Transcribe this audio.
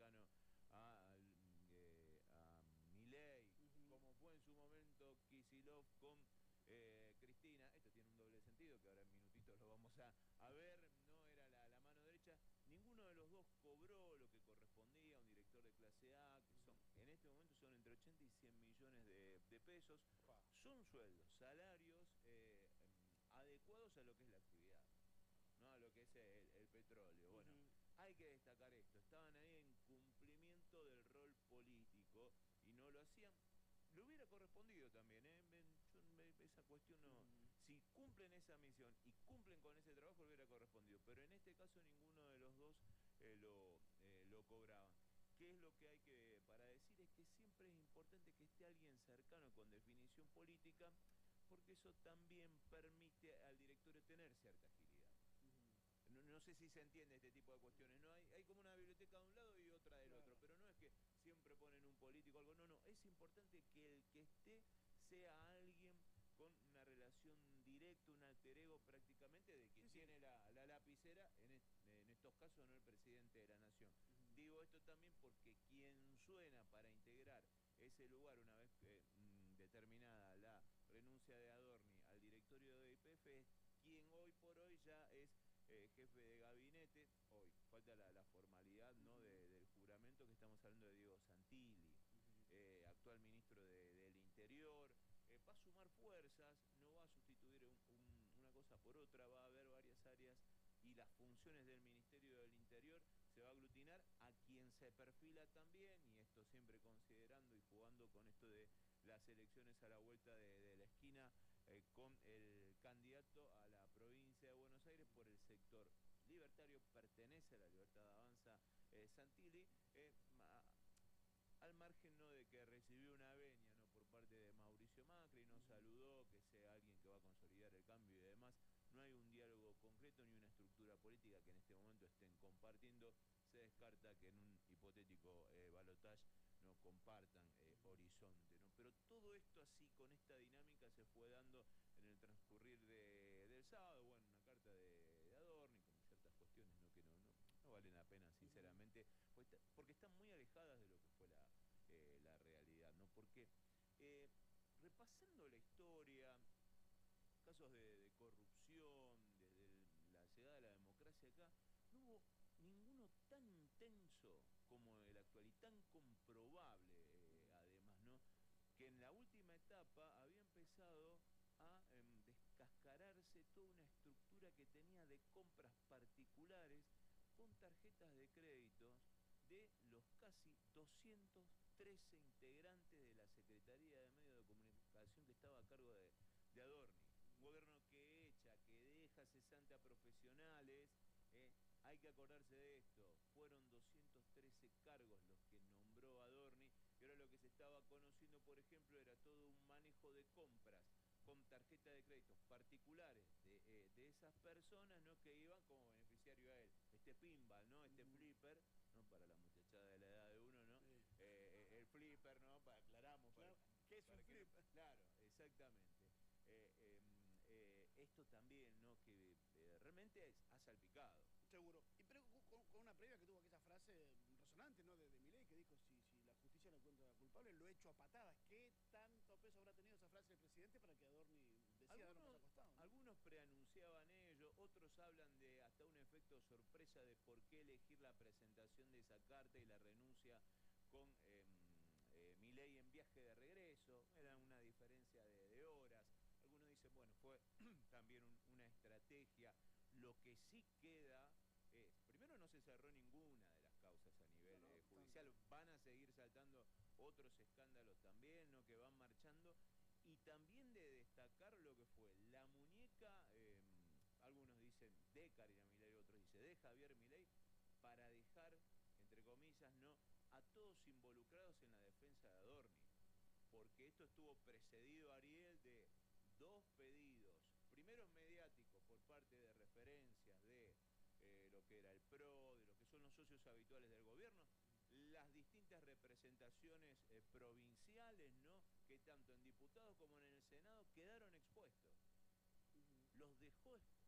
cercano a Milei, como fue en su momento Kicillof con Cristina. Esto tiene un doble sentido, que ahora en minutitos lo vamos a ver. No era la mano derecha. Ninguno de los dos cobró lo que correspondía a un director de clase A, que son, en este momento son entre 80 y 100 millones de pesos. Pa. Son sueldos, salarios adecuados a lo que es la actividad, ¿no? A lo que es el petróleo. Bueno, hay que destacar esto. Estaban ahí en cumplimiento del rol político y no lo hacían. Le hubiera correspondido también, ¿eh? Esa cuestión no. Si cumplen esa misión y cumplen con ese trabajo, le hubiera correspondido. Pero en este caso ninguno de los dos lo cobraban. ¿Qué es lo que hay que para decir? Es que siempre es importante que esté alguien cercano con definición política, porque eso también permite al directorio tener cierta agilidad. No sé si se entiende este tipo de cuestiones, ¿no? Hay como una biblioteca de un lado y otra del otro, Claro. pero no es que siempre ponen un político o algo, no, es importante que el que esté sea alguien con una relación directa, un alter ego prácticamente de Sí, quien sí. tiene la lapicera, en estos casos no el presidente de la nación. Digo esto también porque quien suena para integrar ese lugar una vez determinada la renuncia de Adorni al directorio de YPF es quien hoy por hoy ya es jefe de gabinete. Hoy falta la formalidad, ¿no? Del juramento, que estamos hablando de Diego Santilli, actual ministro del Interior. Va a sumar fuerzas, no va a sustituir una cosa por otra, va a haber varias áreas y las funciones del Ministerio del Interior se va a aglutinar a quien se perfila también, y esto siempre considerando y jugando con esto de las elecciones a la vuelta de la esquina, con el candidato a la provincia de Buenos Aires por el sector libertario, pertenece a la Libertad Avanza, Santilli, al margen, ¿no?, de que recibió una venia, ¿no?, por parte de Mauricio Macri, no saludó que sea alguien que va a consolidar el cambio y demás. No hay un diálogo concreto ni una estructura política que en este momento estén compartiendo. Se descarta que en un hipotético balotaje no compartan horizonte, ¿no? Pero todo esto así, con esta dinámica, se fue dando en el transcurrir del sábado. Bueno, una carta de Adorni con ciertas cuestiones, ¿no?, que no valen la pena, sinceramente, porque están muy alejadas de lo que fue la realidad, ¿no? Porque repasando la historia, casos de corrupción, desde la llegada de la democracia acá, no hubo ninguno tan intenso como el actual y tan comprobable, además, ¿no? Que en la última etapa había empezado a descascararse toda una estructura que tenía de compras particulares con tarjetas de créditos de los casi 213 integrantes de la Secretaría de Medios de Comunicación que estaba a cargo de Adorni. Un gobierno que echa, que deja cesante a profesionales. Hay que acordarse de esto. Fueron 213 cargos los que nombró Adorni, y ahora lo que se estaba conociendo, por ejemplo, era todo un manejo de compras con tarjeta de créditos particulares de esas personas, ¿no?, que iban como beneficiario a él. Este pinball, ¿no? Este flipper, ¿no? Para la muchachada de la edad de uno, ¿no? Sí. El flipper, ¿no? Aclaramos, Claro. ¿Qué es un para que no. flip? Claro, exactamente. Esto también, ¿no?, que realmente ha salpicado. Seguro. Y pero con una previa que tuvo aquella frase resonante, ¿no? De Milei, que dijo, si la justicia lo encuentra culpable, lo echo a patadas. ¿Qué tanto peso habrá tenido esa frase del presidente para que Adorni decida dar un paso Algunos, al costado, ¿no? algunos preanunciaban ello, otros hablan de hasta un efecto sorpresa de por qué elegir la presentación de esa carta y la renuncia con Milei en viaje de regreso. Era una diferencia de horas. Algunos dicen, bueno, fue también una estrategia. Lo que sí queda es, primero, no se cerró ninguna de las causas a No, nivel no, judicial. Van a seguir saltando otros escándalos también, ¿no?, que van marchando. Y también de destacar lo que fue la muñeca, algunos dicen de Karina Milei, otros dicen de Javier Milei, para dejar, entre comillas, ¿no?, a todos involucrados en la defensa de Adorni. Porque esto estuvo precedido, Ariel, de dos pedidos, primero mediáticos por parte de referencias de lo que era el PRO, de lo que son los socios habituales del gobierno, las distintas representaciones provinciales, ¿no?, que tanto en diputados como en el Senado quedaron expuestos. Los dejó expuestos.